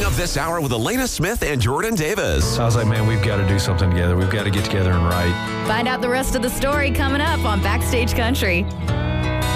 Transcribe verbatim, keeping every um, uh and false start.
up this hour with Elena Smith and Jordan Davis. I was like, man, we've got to do something together. We've got to get together and write. Find out the rest of the story coming up on Backstage Country.